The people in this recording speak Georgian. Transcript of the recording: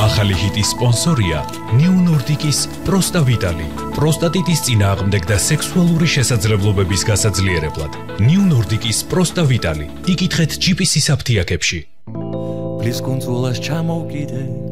ახალი ჰიტის სპონსორია New Nordic-ის Prosta Vitali. პროსტატიტის წინააღმდეგ და სექსუალური შესაძლებლობების გასაძლიერებლად. New Nordic-ის Prosta Vitali. იკითხეთ GPC-ის აფთიაქებში. Plis კუნძულას ჩამოვკიდე